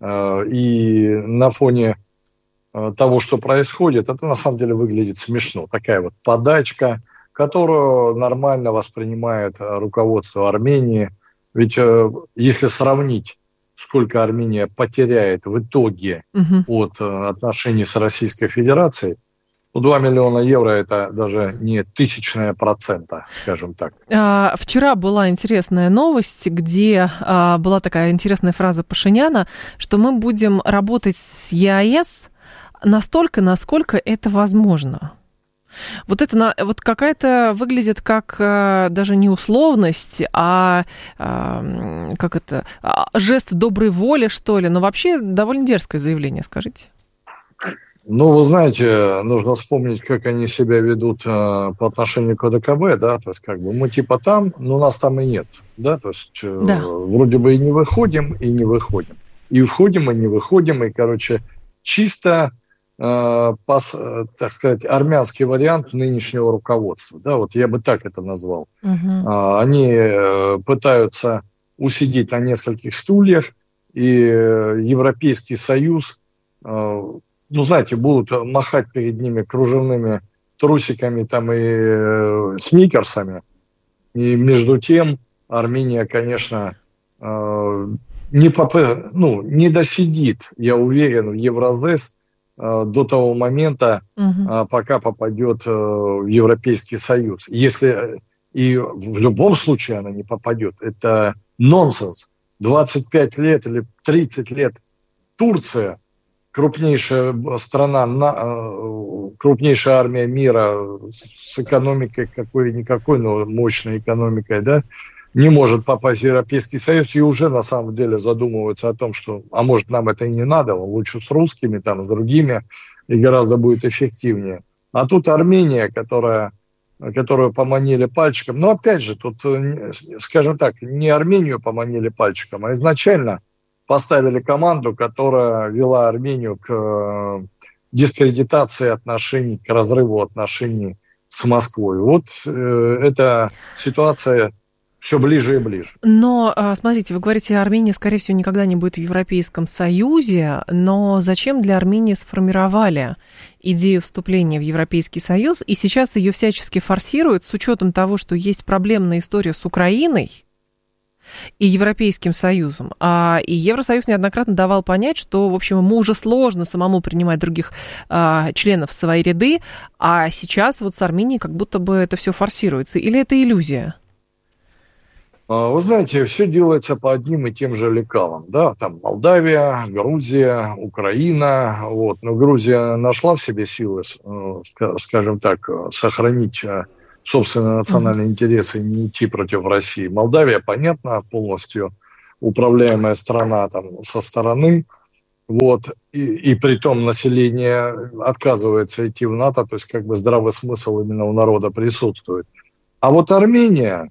и на фоне того, что происходит, это на самом деле выглядит смешно. Такая вот подачка, которую нормально воспринимает руководство Армении. Ведь если сравнить, сколько Армения потеряет в итоге угу. от э, отношений с Российской Федерацией, ну, два миллиона евро – это даже не тысячная процента, скажем так. А, вчера была интересная новость, где а, была такая интересная фраза Пашиняна, что мы будем работать с ЕАЭС настолько, насколько это возможно. Вот это вот какая-то выглядит как а, даже не условность, а, а как это а, жест доброй воли, что ли. Но вообще довольно дерзкое заявление, скажите. Ну, вы знаете, нужно вспомнить, как они себя ведут а, по отношению к ОДКБ, да, то есть как бы мы типа там, но нас там и нет, да, то есть да. вроде бы и не выходим, и не выходим, и входим, и не выходим, и, короче, чисто Пос, так сказать, армянский вариант нынешнего руководства. Да, вот я бы так это назвал. Uh-huh. Они пытаются усидеть на нескольких стульях, и Европейский Союз, ну, знаете, будут махать перед ними кружевными трусиками там и сникерсами. И между тем Армения, конечно, не, поп... ну, не досидит, я уверен, в Евразес до того момента, uh-huh. пока попадет в Европейский Союз. Если и в любом случае она не попадет, это нонсенс. двадцать пять лет или тридцать лет Турция, крупнейшая страна, крупнейшая армия мира с экономикой какой-никакой, но мощной экономикой, да, не может попасть в Европейский Союз, и уже на самом деле задумываются о том, что, а может, нам это и не надо, лучше с русскими, там, с другими, и гораздо будет эффективнее. А тут Армения, которая, которую поманили пальчиком, но опять же, тут, скажем так, не Армению поманили пальчиком, а изначально поставили команду, которая вела Армению к дискредитации отношений, к разрыву отношений с Москвой. Вот э, эта ситуация все ближе и ближе. Но, смотрите, вы говорите, Армения, скорее всего, никогда не будет в Европейском Союзе, но зачем для Армении сформировали идею вступления в Европейский Союз, и сейчас ее всячески форсируют с учетом того, что есть проблемная история с Украиной, и Европейским Союзом. А, и Евросоюз неоднократно давал понять, что, в общем, ему уже сложно самому принимать других а, членов в свои ряды, а сейчас вот с Арменией как будто бы это все форсируется. Или это иллюзия? Вы знаете, все делается по одним и тем же лекалам, да, там Молдавия, Грузия, Украина, вот, но Грузия нашла в себе силы, скажем так, сохранить собственные национальные интересы и не идти против России. Молдавия, понятно, полностью управляемая страна там со стороны, вот, и, и при том население отказывается идти в НАТО, то есть как бы здравый смысл именно у народа присутствует. А вот Армения,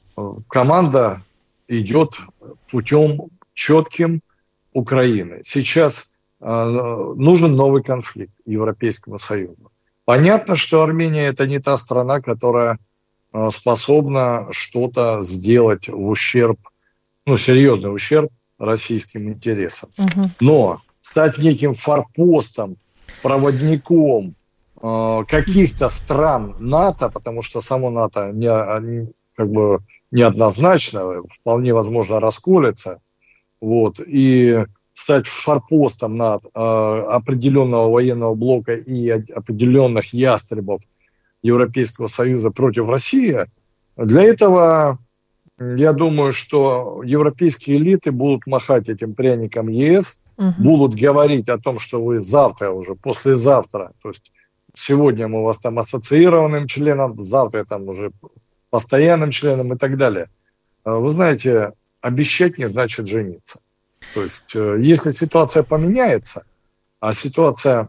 команда идет путем четким Украины. Сейчас э, нужен новый конфликт Европейского Союза. Понятно, что Армения это не та страна, которая э, способна что-то сделать в ущерб, ну, серьезный ущерб российским интересам. Угу. Но стать неким форпостом, проводником э, каких-то стран НАТО, потому что само НАТО не, как бы неоднозначно, вполне возможно расколется, вот, и стать форпостом над э, определенного военного блока и определенных ястребов Европейского Союза против России, для этого, я думаю, что европейские элиты будут махать этим пряником ЕС, угу. будут говорить о том, что вы завтра уже, послезавтра, то есть сегодня мы вас там ассоциированным членом, завтра там уже постоянным членом и так далее. Вы знаете, обещать не значит жениться. То есть, если ситуация поменяется, а ситуация,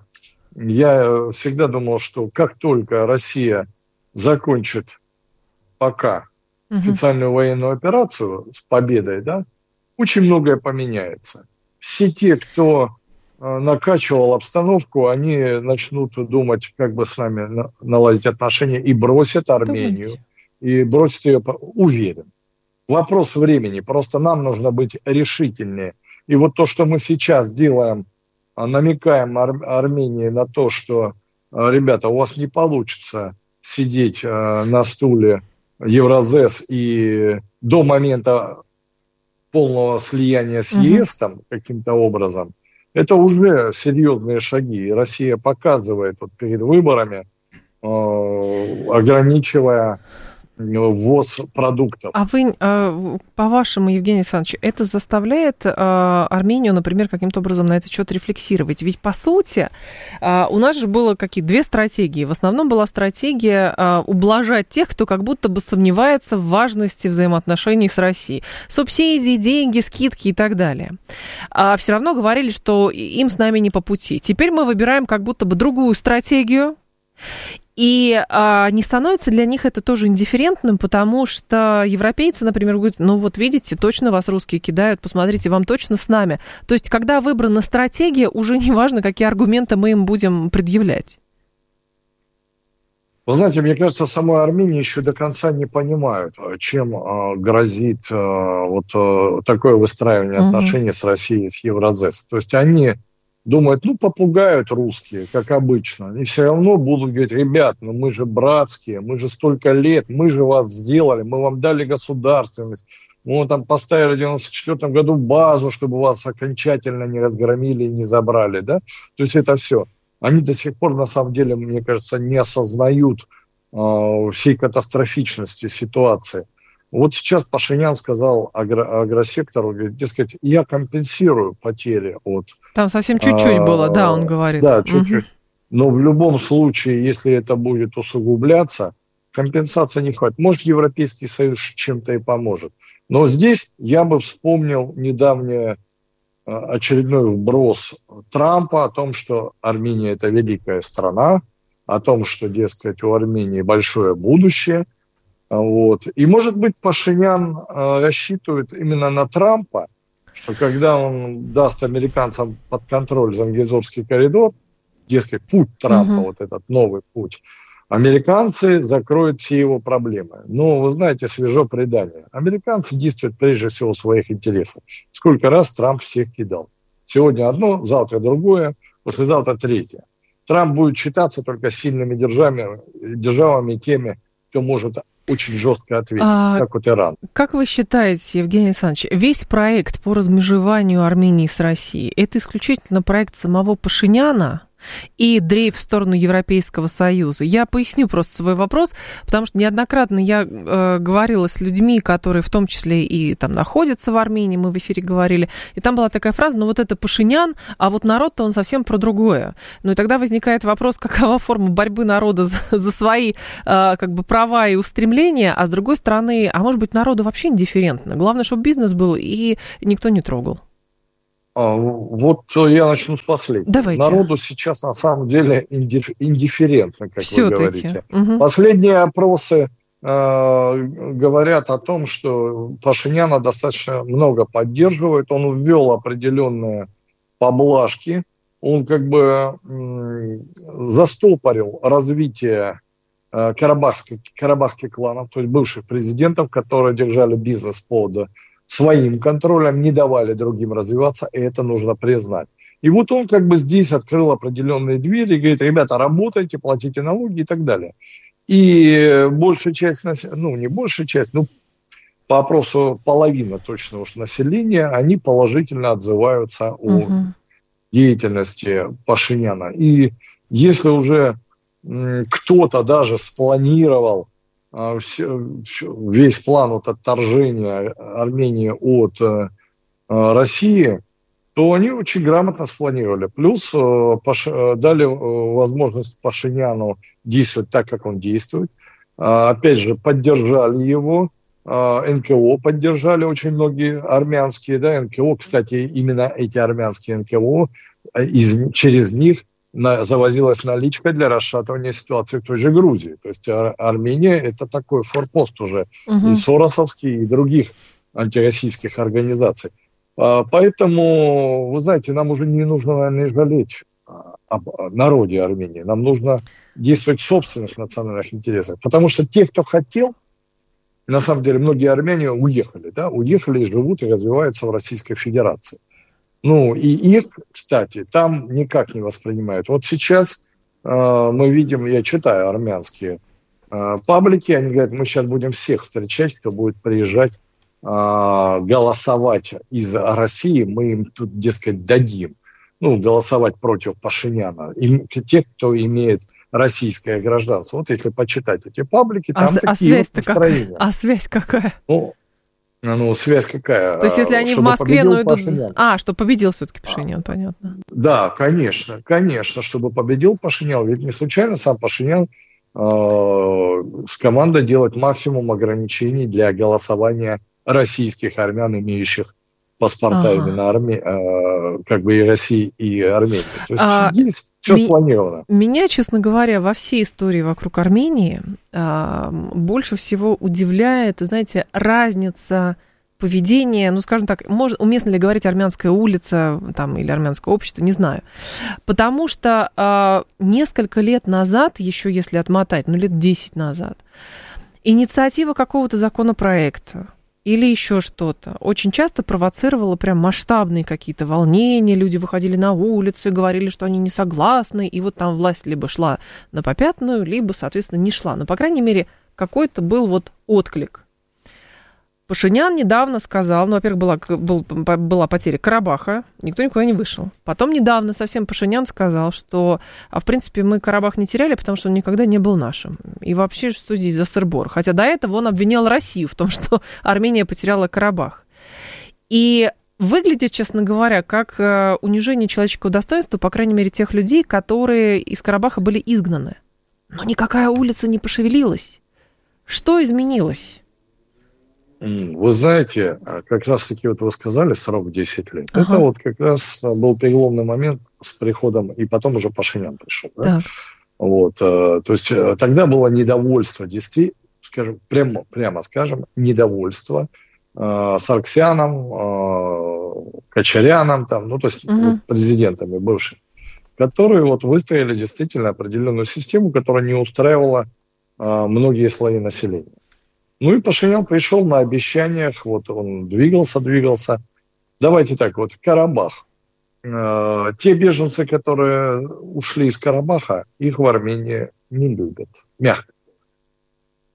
я всегда думал, что как только Россия закончит пока угу. специальную военную операцию с победой, да, очень многое поменяется. Все те, кто накачивал обстановку, они начнут думать, как бы с нами наладить отношения и бросят Армению. Думаете? И бросить ее, уверен. Вопрос времени. Просто нам нужно быть решительнее. И вот то, что мы сейчас делаем, намекаем Ар- Армении на то, что, ребята, у вас не получится сидеть на стуле Евразес и до момента полного слияния с ЕС там, каким-то образом, это уже серьезные шаги. И Россия показывает вот перед выборами, э- ограничивая ввоз продуктов. А вы, по-вашему, Евгений Александрович, это заставляет Армению, например, каким-то образом на этот счет рефлексировать? Ведь, по сути, у нас же было какие две стратегии. В основном была стратегия ублажать тех, кто как будто бы сомневается в важности взаимоотношений с Россией. Субсидии, деньги, скидки и так далее. А все равно говорили, что им с нами не по пути. Теперь мы выбираем как будто бы другую стратегию. И а, не становится для них это тоже индифферентным, потому что европейцы, например, говорят, ну вот видите, точно вас русские кидают, посмотрите, вам точно с нами. То есть, когда выбрана стратегия, уже не важно, какие аргументы мы им будем предъявлять. Вы знаете, мне кажется, самой Армении еще до конца не понимают, чем э, грозит э, вот э, такое выстраивание угу. отношений с Россией, с Евразес. То есть они думают, ну, попугают русские, как обычно. Они все равно будут говорить, ребят, ну мы же братские, мы же столько лет, мы же вас сделали, мы вам дали государственность, мы вам там поставили в девяносто четвёртом году базу, чтобы вас окончательно не разгромили и не забрали, да? То есть это все. Они до сих пор, на самом деле, мне кажется, не осознают э, всей катастрофичности ситуации. Вот сейчас Пашинян сказал агро- агросектору, говорит, дескать, я компенсирую потери от... Там совсем чуть-чуть а, было, да, он говорит. Да, чуть-чуть. Угу. Но в любом случае, если это будет усугубляться, компенсации не хватит. Может, Европейский Союз чем-то и поможет. Но здесь я бы вспомнил недавний очередной вброс Трампа о том, что Армения – это великая страна, о том, что, дескать, у Армении большое будущее. Вот. И, может быть, Пашинян э, рассчитывает именно на Трампа, что когда он даст американцам под контроль Зангезурский коридор, дескать, путь Трампа, uh-huh. вот этот новый путь, американцы закроют все его проблемы. Но, вы знаете, свежо предание. Американцы действуют прежде всего в своих интересах. Сколько раз Трамп всех кидал. Сегодня одно, завтра другое, послезавтра третье. Трамп будет считаться только сильными державами, державами теми, кто может очень жестко ответить, а, как вот Иран. Как вы считаете, Евгений Александрович, весь проект по размежеванию Армении с Россией, это исключительно проект самого Пашиняна и дрейф в сторону Европейского Союза? Я поясню просто свой вопрос, потому что неоднократно я э, говорила с людьми, которые в том числе и там находятся в Армении, мы в эфире говорили, и там была такая фраза: ну вот это Пашинян, а вот народ-то он совсем про другое. Ну и тогда возникает вопрос, какова форма борьбы народа за, за свои э, как бы права и устремления, а с другой стороны, а может быть, народу вообще индифферентно. Главное, чтобы бизнес был и никто не трогал. А, вот я начну с последнего. Давайте. Народу сейчас на самом деле индиф- индифферентно, как Всё-таки. вы говорите. Угу. Последние опросы э, говорят о том, что Пашиняна достаточно много поддерживает. Он ввел определенные поблажки. Он как бы м, застопорил развитие э, карабахских, карабахских кланов, то есть бывших президентов, которые держали бизнес под своим контролем, не давали другим развиваться, и это нужно признать. И вот он как бы здесь открыл определенные двери и говорит: ребята, работайте, платите налоги и так далее. И большая часть, ну не большая часть, ну по опросу половина точно уж населения, они положительно отзываются о угу. деятельности Пашиняна. И если уже м, кто-то даже спланировал весь план вот отторжения Армении от э, России, то они очень грамотно спланировали. Плюс э, Паш, дали э, возможность Пашиняну действовать так, как он действует. Э, опять же, поддержали его. Э, эн ка о поддержали очень многие армянские. Да, эн ка о, кстати, именно эти армянские эн ка о, из, через них завозилась наличка для расшатывания ситуации в той же Грузии. То есть Ар- Армения – это такой форпост уже угу. и соросовский, и других антироссийских организаций. А, поэтому, вы знаете, нам уже не нужно, наверное, жалеть об народе Армении. Нам нужно действовать в собственных национальных интересах. Потому что те, кто хотел, на самом деле, многие армяне уехали, да, уехали и живут, и развиваются в Российской Федерации. Ну, и их, кстати, там никак не воспринимают. Вот сейчас э, мы видим, я читаю армянские э, паблики, они говорят: мы сейчас будем всех встречать, кто будет приезжать э, голосовать из России, мы им тут, дескать, дадим. Ну, голосовать против Пашиняна. И те, кто имеет российское гражданство. Вот если почитать эти паблики, там а, такие а вот настроения. Какая? А связь какая? Ну, Ну, связь какая? То есть, если они в Москве, ну, идут... Пашинян. А, что победил все-таки Пашинян, а. понятно. Да, конечно, конечно, чтобы победил Пашинян. Ведь не случайно сам Пашинян э, с командой делает максимум ограничений для голосования российских армян, имеющих паспорта ага. именно Арме... э, как бы и России, и Армении. То есть а, здесь все ми... спланировано. Меня, честно говоря, во всей истории вокруг Армении э, больше всего удивляет, знаете, разница поведения, ну, скажем так, может, уместно ли говорить армянская улица там, или армянское общество, не знаю. Потому что э, несколько лет назад, еще если отмотать, ну, лет десять назад, инициатива какого-то законопроекта или еще что-то очень часто провоцировало прям масштабные какие-то волнения, люди выходили на улицу и говорили, что они не согласны, и вот там власть либо шла на попятную, либо, соответственно, не шла. Но, по крайней мере, какой-то был вот отклик. Пашинян недавно сказал, ну, во-первых, была, был, была потеря Карабаха, никто никуда не вышел. Потом недавно совсем Пашинян сказал, что, а в принципе, мы Карабах не теряли, потому что он никогда не был нашим. И вообще, что здесь за сыр-бор? Хотя до этого он обвинял Россию в том, что Армения потеряла Карабах. И выглядит, честно говоря, как унижение человеческого достоинства, по крайней мере, тех людей, которые из Карабаха были изгнаны. Но никакая улица не пошевелилась. Что изменилось? Вы знаете, как раз-таки вот вы сказали срок десять лет. Ага. Это вот как раз был переломный момент с приходом, и потом уже Пашинян пришел. Да? Вот, то есть тогда было недовольство, действительно, скажем, прямо, прямо скажем, недовольство э, Сарксяном, э, Качаряном, там, ну, то есть угу. президентами бывшими, которые вот выстроили действительно определенную систему, которая не устраивала э, многие слои населения. Ну и Пашинян пришел на обещаниях, вот он двигался, двигался. Давайте так, вот Карабах. Э, те беженцы, которые ушли из Карабаха, их в Армении не любят, мягко.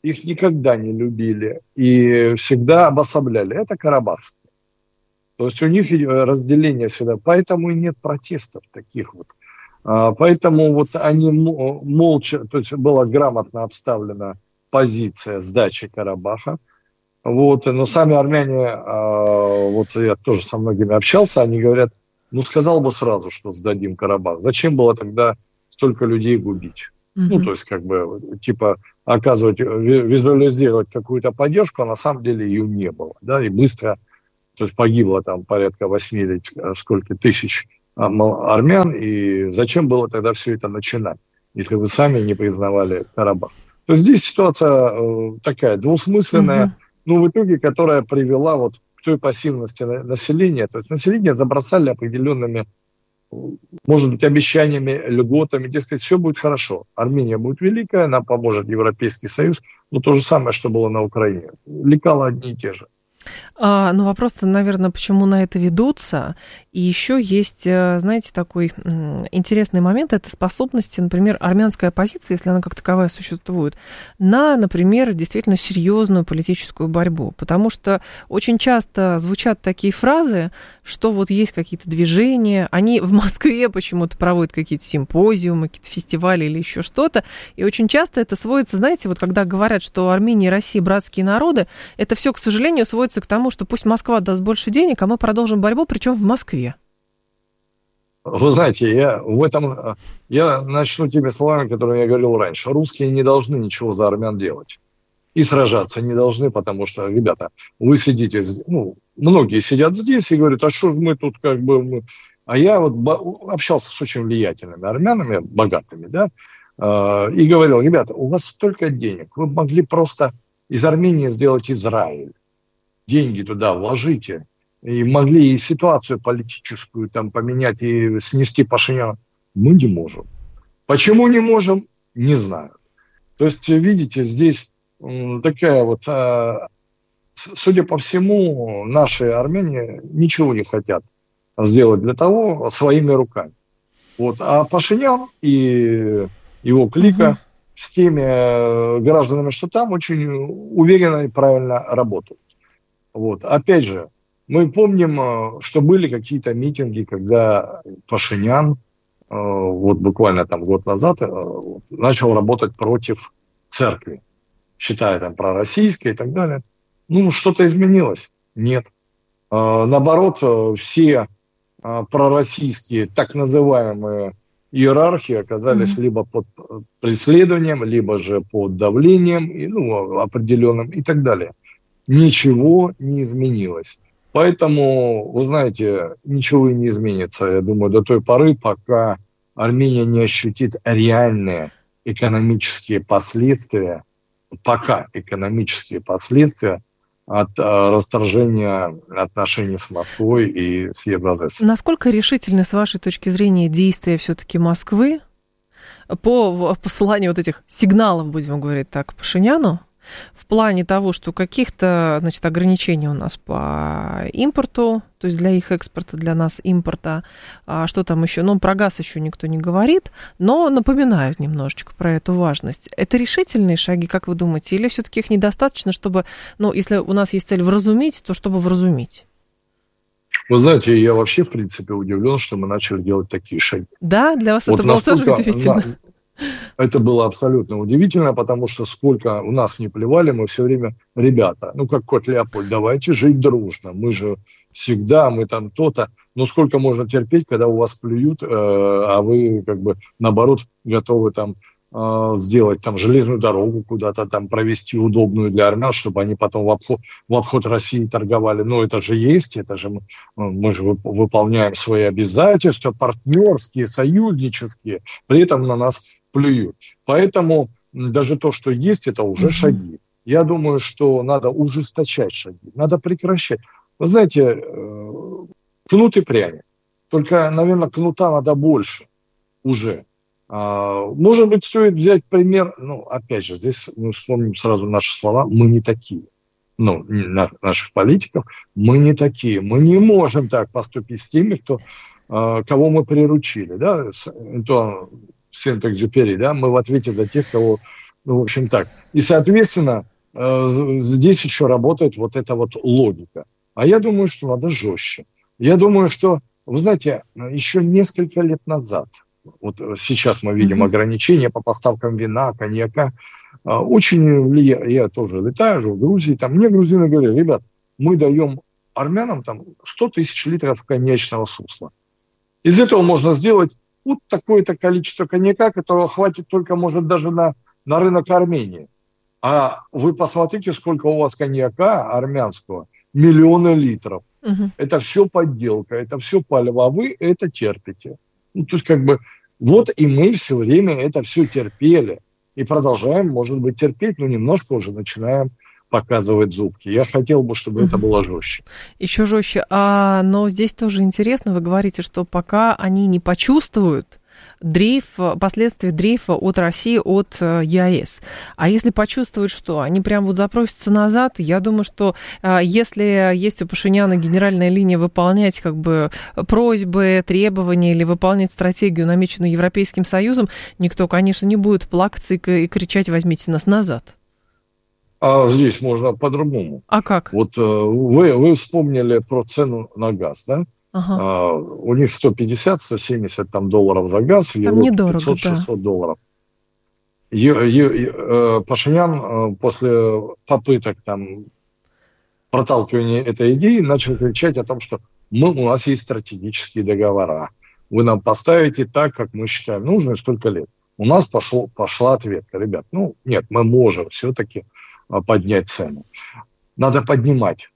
их никогда не любили и всегда обособляли. Это карабахские. То есть у них разделение всегда. Поэтому и нет протестов таких вот. Поэтому вот они молча, то есть была грамотно обставлена позиция сдачи Карабаха. Вот, но сами армяне, вот я тоже со многими общался, они говорят, ну сказал бы сразу, что сдадим Карабах. Зачем было тогда столько людей губить? Mm-hmm. Ну, то есть, как бы, типа, оказывать, визуализировать какую-то поддержку, а на самом деле ее не было, да, и быстро, то есть погибло там порядка восьми или сколько тысяч армян, и зачем было тогда все это начинать, если вы сами не признавали Карабах? То есть здесь ситуация э, такая двусмысленная, mm-hmm. ну, в итоге, которая привела вот к той пассивности населения. То есть население забросали определенными, может быть, обещаниями, льготами, дескать, все будет хорошо. Армения будет великая, нам поможет Европейский Союз. Ну, то же самое, что было на Украине. Лекала одни и те же. А, ну, вопрос-то, наверное, почему на это ведутся. И еще есть, знаете, такой интересный момент, это способности, например, армянской оппозиции, если она как таковая существует, на, например, действительно серьезную политическую борьбу. Потому что очень часто звучат такие фразы, что вот есть какие-то движения, они в Москве почему-то проводят какие-то симпозиумы, какие-то фестивали или еще что-то, и очень часто это сводится, знаете, вот когда говорят, что Армения и Россия братские народы, это все, к сожалению, сводится к тому, что пусть Москва даст больше денег, а мы продолжим борьбу, причем в Москве. Вы знаете, я в этом я начну теми словами, которые я говорил раньше. Русские не должны ничего за армян делать. И сражаться не должны, потому что, ребята, вы сидите, ну, многие сидят здесь и говорят, а что же мы тут как бы... Мы... А я вот общался с очень влиятельными армянами, богатыми, да, и говорил, ребята, у вас столько денег, вы могли просто из Армении сделать Израиль. Деньги туда вложите. И могли и ситуацию политическую там поменять и снести Пашиняна. Мы не можем. Почему не можем? Не знаю. То есть, видите, здесь такая вот, судя по всему, наши армяне ничего не хотят сделать для того своими руками. Вот. А Пашинян и его клика uh-huh. с теми гражданами, что там, очень уверенно и правильно работают. Вот. Опять же, мы помним, что были какие-то митинги, когда Пашинян, вот буквально там год назад, начал работать против церкви, считая там пророссийской и так далее. Ну, что-то изменилось? Нет. Наоборот, все пророссийские так называемые иерархии оказались mm-hmm. либо под преследованием, либо же под давлением, ну, определенным и так далее. Ничего не изменилось. Поэтому, вы знаете, ничего и не изменится, я думаю, до той поры, пока Армения не ощутит реальные экономические последствия, пока экономические последствия от а, расторжения отношений с Москвой и с Евразесом. Насколько решительны, с вашей точки зрения, действия все-таки Москвы по посыланию вот этих сигналов, будем говорить так, Пашиняну, в плане того, что каких-то, значит, ограничений у нас по импорту, то есть для их экспорта, для нас импорта, а что там еще, ну, про газ еще никто не говорит, но напоминают немножечко про эту важность. Это решительные шаги, как вы думаете, или все-таки их недостаточно, чтобы, ну, если у нас есть цель вразумить, то чтобы вразумить? Вы знаете, я вообще, в принципе, удивлен, что мы начали делать такие шаги. Да, для вас вот это было тоже удивительно. На... Это было абсолютно удивительно, потому что сколько у нас не плевали, мы все время, ребята, ну как кот Леопольд, давайте жить дружно, мы же всегда, мы там то-то, но сколько можно терпеть, когда у вас плюют, э, а вы как бы наоборот готовы там э, сделать там железную дорогу куда-то там провести удобную для армян, чтобы они потом в обход, в обход России торговали. Ну это же есть, это же мы, мы же выполняем свои обязательства, партнерские, союзнические, при этом на нас плюют. Поэтому даже то, что есть, это уже mm-hmm. шаги. Я думаю, что надо ужесточать шаги, надо прекращать. Вы знаете, кнут и пряник. Только, наверное, кнута надо больше уже. Может быть, стоит взять пример, ну, опять же, здесь мы вспомним сразу наши слова, мы не такие. Ну, наших политиков, мы не такие. Мы не можем так поступить с теми, кто, кого мы приручили, да, Сент-Экзюпери, да, мы в ответе за тех, кого Ну, в общем, так. И, соответственно, здесь еще работает вот эта вот логика. А я думаю, что надо жестче. Я думаю, что, вы знаете, еще несколько лет назад, вот сейчас мы видим mm-hmm. ограничения по поставкам вина, коньяка. Очень я, я тоже летаю же в Грузии, там мне грузины говорили: ребят, мы даем армянам там сто тысяч литров коньячного сусла. Из этого можно сделать вот такое-то количество коньяка, которого хватит только, может, даже на, на рынок Армении. А вы посмотрите, сколько у вас коньяка армянского, миллионы литров. Угу. Это все подделка, это все палево, а вы это терпите. Ну, то есть, как бы, вот и мы все время это все терпели. И продолжаем, может быть, терпеть, но немножко уже начинаем показывать зубки. Я хотел бы, чтобы угу. это было жестче. Еще жестче. А, но здесь тоже интересно, вы говорите, что пока они не почувствуют дрейф, последствия дрейфа от России, от ЕАЭС. А если почувствуют, что они прям вот запросятся назад, я думаю, что если есть у Пашиняна генеральная линия выполнять как бы просьбы, требования или выполнять стратегию, намеченную Европейским Союзом, никто, конечно, не будет плакаться и кричать: возьмите нас назад. А здесь можно по-другому. А как? Вот вы, вы вспомнили про цену на газ, да? Ага. А, у них сто пятьдесят - сто семьдесят там, долларов за газ, в Европе пятьсот - шестьсот да. долларов. Е, е, е, Пашинян после попыток там, проталкивания этой идеи начал кричать о том, что мы, у нас есть стратегические договора. Вы нам поставите так, как мы считаем нужно, столько лет. У нас пошло, пошла ответка. Ребят, ну нет, мы можем все-таки поднять цену. Надо поднимать.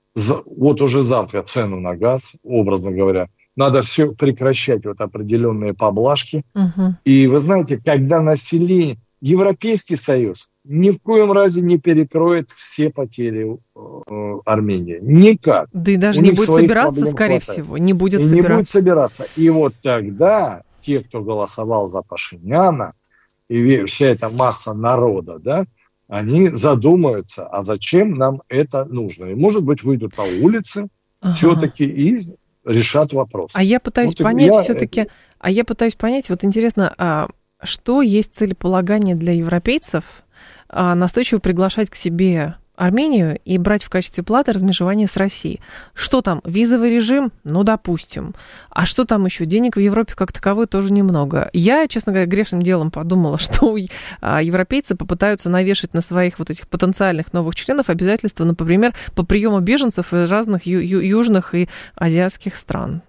Вот уже завтра цену на газ, образно говоря, надо все прекращать, вот определенные поблажки. Угу. И вы знаете, когда население, Европейский Союз ни в коем разе не перекроет все потери э, Армении. Никак. Да и даже У не будет собираться, скорее хватает. всего. Не будет и собираться. не будет собираться. И вот тогда те, кто голосовал за Пашиняна, и вся эта масса народа, да, они задумаются, а зачем нам это нужно. И, может быть, выйдут на улицы ага. все-таки и решат вопрос. А я пытаюсь вот понять я... все-таки, а я пытаюсь понять, вот интересно, а что есть целеполагание для европейцев а, настойчиво приглашать к себе Армению и брать в качестве платы размежевание с Россией? Что там? Визовый режим? Ну, допустим. А что там еще? Денег в Европе как таковой тоже немного. Я, честно говоря, грешным делом подумала, что европейцы попытаются навешать на своих вот этих потенциальных новых членов обязательства, например, по приему беженцев из разных ю- ю- южных и азиатских стран.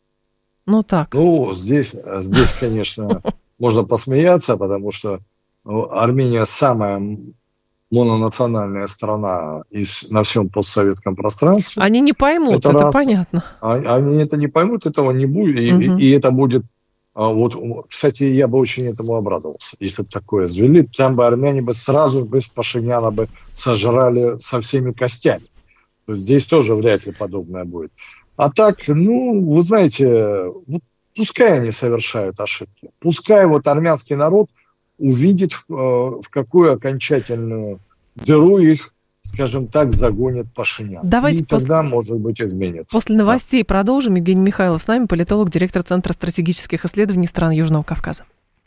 Ну, так. Ну, здесь, здесь конечно, можно посмеяться, потому что Армения самая мононациональная страна из, на всем постсоветском пространстве. Они не поймут, это, это понятно. Они это не поймут, этого не будет, и, угу. и, и это будет... Вот, кстати, я бы очень этому обрадовался, если бы такое завели. Там бы армяне бы сразу же без Пашиняна бы сожрали со всеми костями. Здесь тоже вряд ли подобное будет. А так, ну, вы знаете, вот пускай они совершают ошибки. Пускай вот армянский народ увидит, в, в какую окончательную дыру их, скажем так, загонит Пашинян. Давайте и после... тогда, может быть, изменится. После новостей да. продолжим. Евгений Михайлов с нами, политолог, директор Центра стратегических исследований стран Южного Кавказа.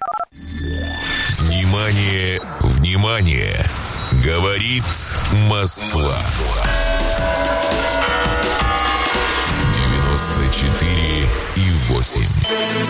Внимание, внимание! Говорит Москва. девяносто четыре и восемь.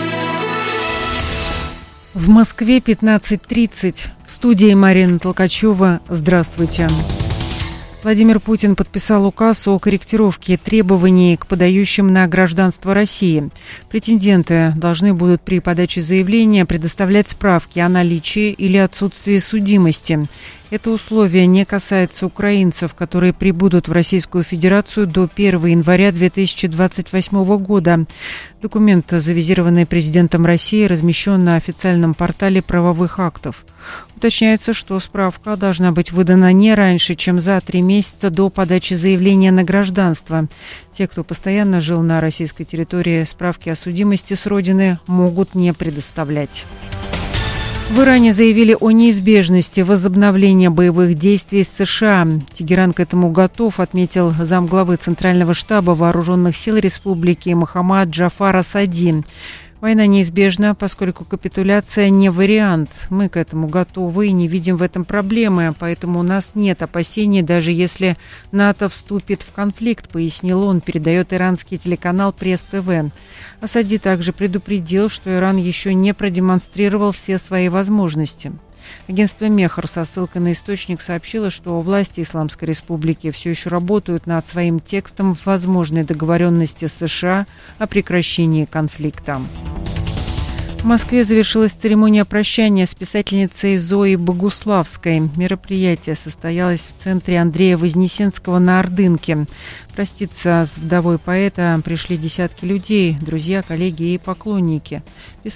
В Москве пятнадцать тридцать. В студии Марина Толкачева. Здравствуйте. Владимир Путин подписал указ о корректировке требований к подающим на гражданство России. Претенденты должны будут при подаче заявления предоставлять справки о наличии или отсутствии судимости. Это условие не касается украинцев, которые прибудут в Российскую Федерацию до первого января две тысячи двадцать восьмого года. Документ, завизированный президентом России, размещен на официальном портале правовых актов. Уточняется, что справка должна быть выдана не раньше, чем за три месяца до подачи заявления на гражданство. Те, кто постоянно жил на российской территории, справки о судимости с родины могут не предоставлять. В Иране заявили о неизбежности возобновления боевых действий с США. Тегеран к этому готов, отметил замглавы Центрального штаба Вооруженных сил Республики Мохаммад Джафар Асади. Война неизбежна, поскольку капитуляция не вариант. Мы к этому готовы и не видим в этом проблемы, поэтому у нас нет опасений, даже если НАТО вступит в конфликт, пояснил он, передает иранский телеканал Пресс-ТВ. Асади также предупредил, что Иран еще не продемонстрировал все свои возможности. Агентство Мехр со ссылкой на источник сообщило, что власти Исламской Республики все еще работают над своим текстом возможной договоренности с США о прекращении конфликта. В Москве завершилась церемония прощания с писательницей Зоей Богуславской. Мероприятие состоялось в центре Андрея Вознесенского на Ордынке. Проститься с вдовой поэта пришли десятки людей, друзья, коллеги и поклонники.